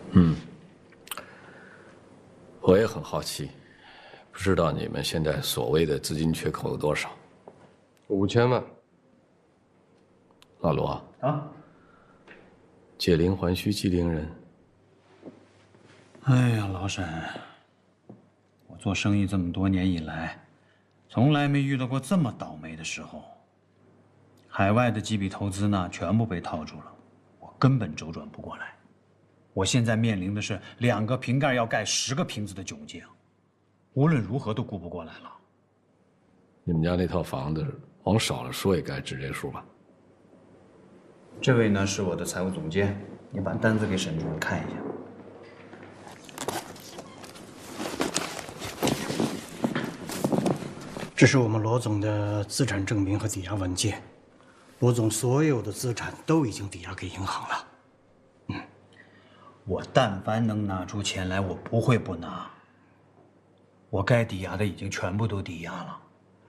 我也很好奇，不知道你们现在所谓的资金缺口有多少 ？5000万。 老罗啊， 解铃还须系铃人。 哎呀，老沈，我做生意这么多年以来，从来没遇到过这么倒霉的时候。海外的几笔投资呢，全部被套住了，我根本周转不过来。我现在面临的是2个瓶盖要盖10个瓶子的窘境，无论如何都顾不过来了。 你们家那套房子，往少了说也该值这数吧？ 这位呢是我的财务总监，你把单子给沈主任看一下。 这是我们罗总的资产证明和抵押文件，罗总所有的资产都已经抵押给银行了。 我但凡能拿出钱来，我不会不拿。我该抵押的已经全部都抵押了。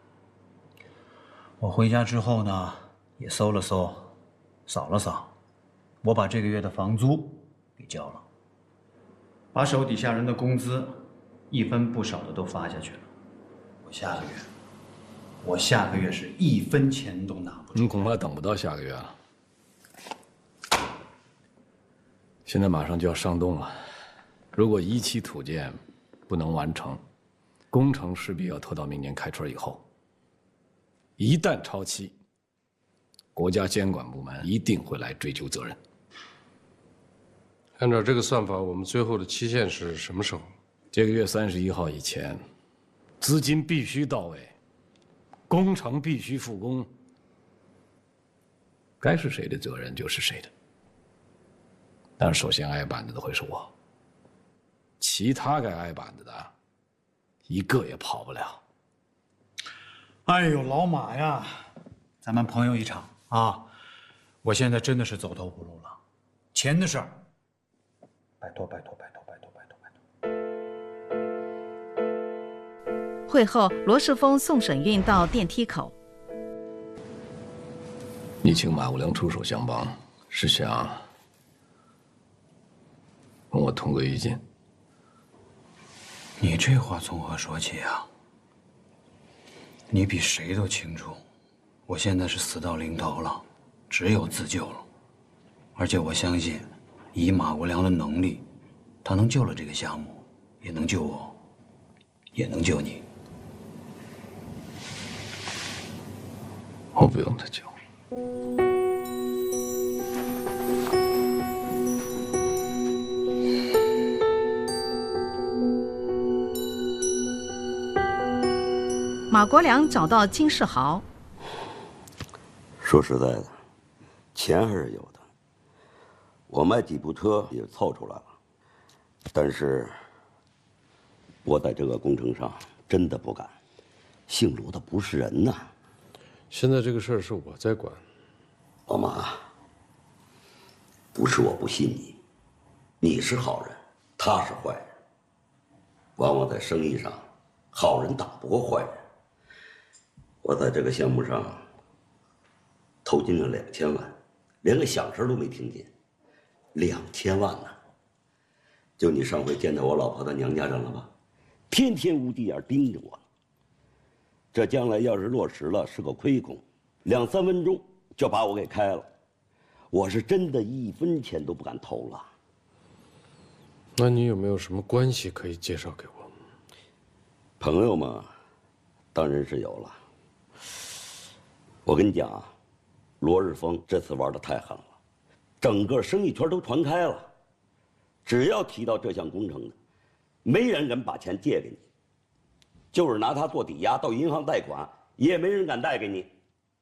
我回家之后呢，也搜了搜，扫了扫，我把这个月的房租给交了，把手底下人的工资一分不少的都发下去了。我下个月是1分钱都拿不出。 你恐怕等不到下个月了。现在马上就要上冻了，如果1期土建不能完成，工程势必要拖到明年开春以后。一旦超期，国家监管部门一定会来追究责任。 按照这个算法，我们最后的期限是什么时候？ 这个月31号以前，资金必须到位，工程必须复工。该是谁的责任就是谁的。但是首先挨板子的会是我，其他该挨板子的，一个也跑不了。 哎呦，老马呀，咱们朋友一场啊！我现在真的是走投无路了，钱的事儿，拜托。 会后，罗世峰送沈运到电梯口。 你请马国良出手相帮，是想跟我同归于尽？ 你这话从何说起啊？你比谁都清楚，我现在是死到临头了，只有自救了。而且我相信，以马国良的能力，他能救了这个项目，也能救我，也能救你。 我不用他救。 马国良找到金世豪。 说实在的，钱还是有的，我卖几部车也凑出来了，但是我在这个工程上真的不敢，姓罗的不是人呐。 现在这个事儿是我在管。 老马，不是我不信你，你是好人，他是坏人。往往在生意上，好人打不过坏人。我在这个项目上投进了2000万，连个响声都没听见。2000万呢！就你上回见到我老婆的娘家人了吧？天天无地眼盯着我呢。这将来要是落实了，是个亏空，2、3分钟就把我给开了。我是真的1分钱都不敢投了。 那你有没有什么关系可以介绍给我？ 朋友嘛，当然是有了。我跟你讲啊，罗日峰这次玩得太狠了，整个生意圈都传开了。只要提到这项工程的，没人敢把钱借给你，就是拿它做抵押到银行贷款，也没人敢贷给你。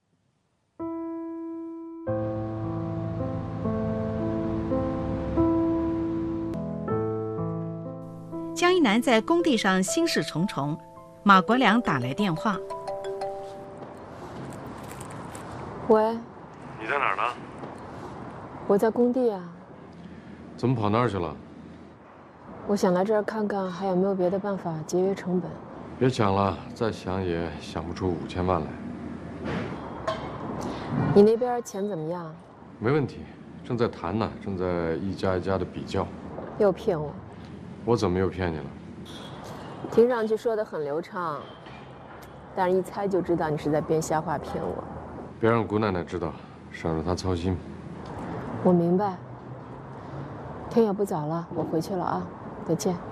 江一南在工地上心事重重，马国良打来电话。 喂， 你在哪儿呢？ 我在工地啊。 怎么跑那儿去了？ 我想来这儿看看还有没有别的办法节约成本。 别想了，再想也想不出5000万来。 你那边钱怎么样？ 没问题，正在谈呢，正在一家一家的比较。 又骗我。 我怎么又骗你了？ 听上去说的很流畅，但是一猜就知道你是在编瞎话骗我。 别让姑奶奶知道，省得她操心。 我明白。天也不早了，我回去了啊，再见。